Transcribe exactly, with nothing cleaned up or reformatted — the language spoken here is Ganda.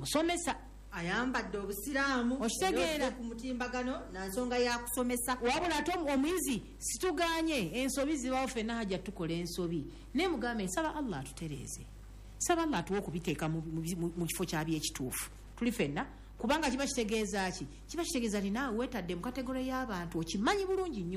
kusomesa ayambadde obusiraamu okitegeera ku mutimbagano na nsonga ya kusomesa wabula ate omuyizi situganye ensobi zibawo ffenna hajja tukola ensobi naye mugambe nsaba Allah atutereeze saba Allah atuwe okubiteeka mu kifo kyabyo ekituufu tuli ffenna kubanga kiba kitegeeza ki kiba kitegeeza ni naawe weetadde mu kategore y'abantu okimanyi bulungi nnyo